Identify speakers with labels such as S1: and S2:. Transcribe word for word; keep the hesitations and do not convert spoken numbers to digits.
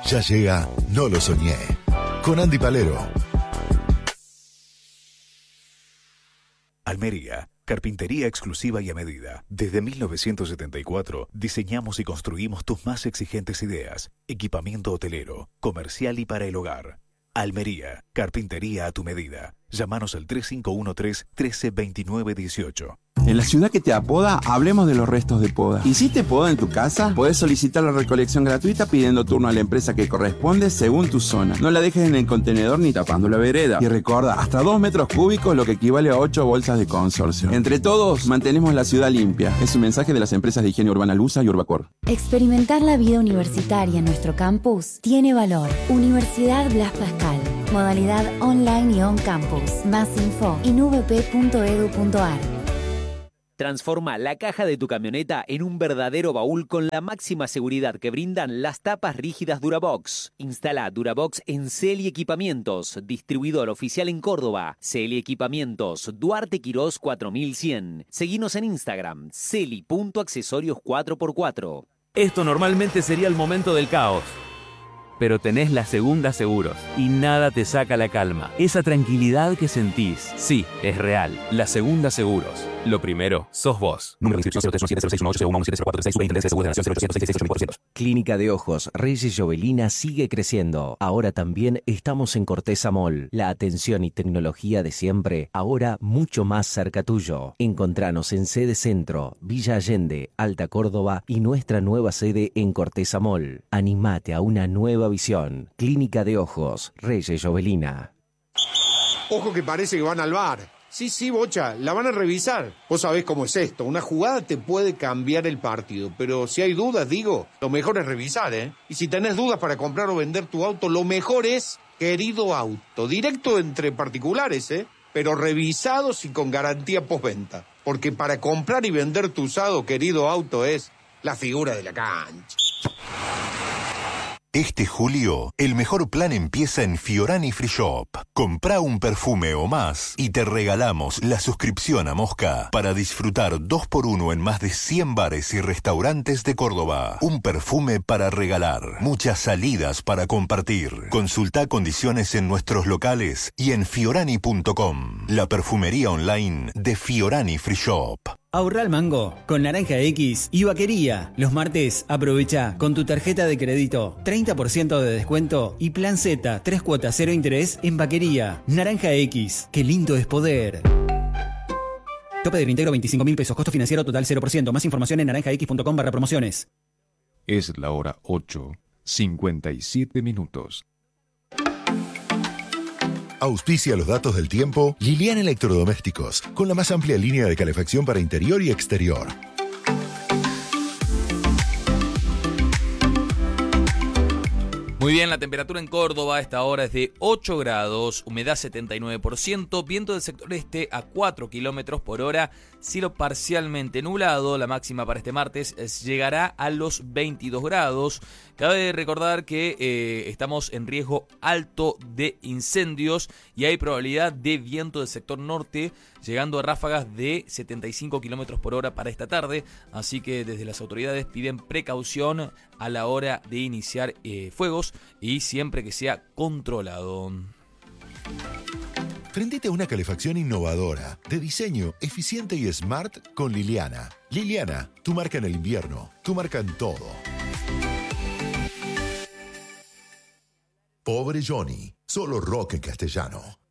S1: Ya llega No lo soñé, con Andy Palero.
S2: Almería, carpintería exclusiva y a medida. Desde mil novecientos setenta y cuatro diseñamos y construimos tus más exigentes ideas. Equipamiento hotelero, comercial y para el hogar. Almería, carpintería a tu medida. Llámanos al tres cinco uno tres, uno tres dos nueve uno ocho.
S3: En la ciudad que te apoda, hablemos de los restos de poda. ¿Hiciste poda en tu casa? Puedes solicitar la recolección gratuita pidiendo turno a la empresa que corresponde según tu zona. No la dejes en el contenedor ni tapando la vereda. Y recuerda, hasta dos metros cúbicos, lo que equivale a ocho bolsas de consorcio. Entre todos, mantenemos la ciudad limpia. Es un mensaje de las empresas de higiene urbana Lusa y Urbacor.
S4: Experimentar la vida universitaria en nuestro campus tiene valor. Universidad Blas Pascal. Modalidad online y on campus. Más info en v p punto e d u punto a r.
S5: Transforma la caja de tu camioneta en un verdadero baúl con la máxima seguridad que brindan las tapas rígidas Durabox. Instala Durabox en Celi Equipamientos, distribuidor oficial en Córdoba. Celi Equipamientos, Duarte Quirós cuatro mil cien. Seguinos en Instagram, celi punto accesorios cuatro por cuatro.
S6: Esto normalmente sería el momento del caos. Pero tenés la Segunda Seguros y nada te saca la calma. Esa tranquilidad que sentís, sí, es real. La Segunda Seguros. Lo primero, sos vos.
S7: Número de inscripción cero tres uno siete cero seis uno ocho cero uno uno siete cero cuatro seis. Superintendencia de Seguros de Nación cero ochocientos sesenta y seis ochenta y cuatro.
S8: Clínica de Ojos Reyes Jovelina sigue creciendo. Ahora también estamos en Corteza Mall. La atención y tecnología de siempre, ahora mucho más cerca tuyo. Encontranos en sede Centro, Villa Allende, Alta Córdoba y nuestra nueva sede en Corteza Mall. Animate a una nueva visión. Clínica de Ojos Reyes Jovelina.
S9: Ojo que parece que van al bar. Sí, sí, Bocha, la van a revisar. Vos sabés cómo es esto. Una jugada te puede cambiar el partido, pero si hay dudas, digo, lo mejor es revisar, ¿eh? Y si tenés dudas para comprar o vender tu auto, lo mejor es Querido Auto. Directo entre particulares, ¿eh? Pero revisados y con garantía postventa. Porque para comprar y vender tu usado, Querido Auto es la figura de la cancha.
S1: Este julio, el mejor plan empieza en Fiorani Free Shop. Comprá un perfume o más y te regalamos la suscripción a Mosca para disfrutar dos por uno en más de cien bares y restaurantes de Córdoba. Un perfume para regalar, muchas salidas para compartir. Consultá condiciones en nuestros locales y en fiorani punto com, la perfumería online de Fiorani Free Shop.
S10: Ahorra al mango con Naranja X y Vaquería. Los martes aprovecha con tu tarjeta de crédito treinta por ciento de descuento y plan Z, tres cuotas cero interés en Vaquería. Naranja X, qué lindo es poder. Tope de reintegro veinticinco mil pesos, costo financiero total cero por ciento. Más información en naranja x punto com barra promociones.
S11: Es la hora ocho, cincuenta y siete minutos.
S1: Auspicia los datos del tiempo Liliana Electrodomésticos, con la más amplia línea de calefacción para interior y exterior.
S12: Muy bien, la temperatura en Córdoba a esta hora es de ocho grados, humedad setenta y nueve por ciento, viento del sector este a cuatro kilómetros por hora, cielo parcialmente nublado. La máxima para este martes es, llegará a los veintidós grados. Cabe recordar que eh, estamos en riesgo alto de incendios y hay probabilidad de viento del sector norte, llegando a ráfagas de setenta y cinco kilómetros por hora para esta tarde. Así que desde las autoridades piden precaución a la hora de iniciar eh, fuegos y siempre que sea controlado.
S1: Prendete a una calefacción innovadora, de diseño eficiente y smart con Liliana. Liliana, tu marca en el invierno, tu marca en todo. Pobre Johnny, solo rock en castellano.